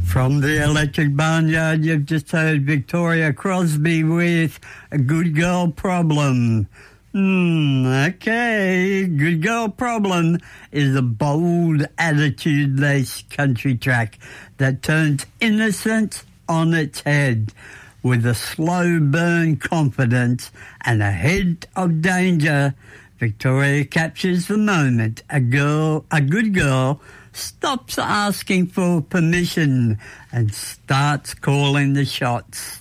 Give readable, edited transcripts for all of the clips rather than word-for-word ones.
From the Electric Barnyard, you've just heard Victoria Crosby with A Good Girl Problem. Okay. Good Girl Problem is a bold, attitude-laced country track that turns innocence on its head with a slow burn confidence and a hint of danger. Victoria captures the moment. A good girl, stops asking for permission and starts calling the shots.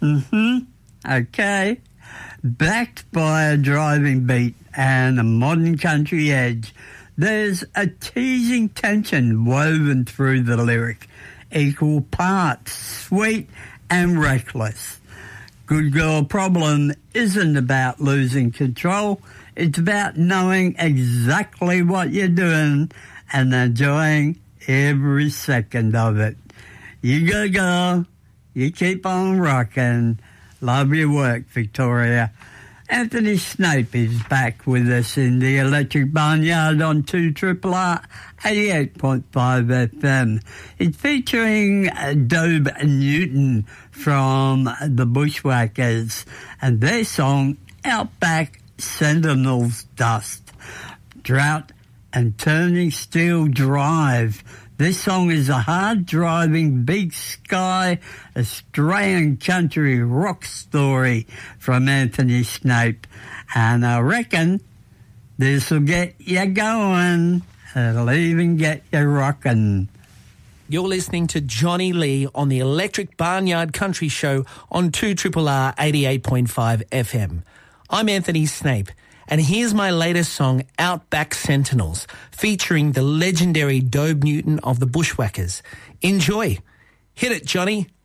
Okay. Backed by a driving beat and a modern country edge, there's a teasing tension woven through the lyric, equal parts sweet and reckless. Good Girl Problem isn't about losing control. It's about knowing exactly what you're doing and enjoying every second of it. You go, girl. You keep on rocking. Love your work, Victoria. Anthony Snape is back with us in the Electric Barnyard on 2RRR 88.5 FM. It's featuring Dobe Newton from the Bushwhackers and their song Outback Sentinel's Dust. Drought and Turning Steel Drive. This song is a hard-driving, big sky, Australian country rock story from Anthony Snape. And I reckon this will get you going. It'll even get you rocking. You're listening to Johnny Lee on the Electric Barnyard Country Show on 2RRR 88.5 FM. I'm Anthony Snape. And here's my latest song, Outback Sentinels, featuring the legendary Dobe Newton of the Bushwhackers. Enjoy. Hit it, Johnny.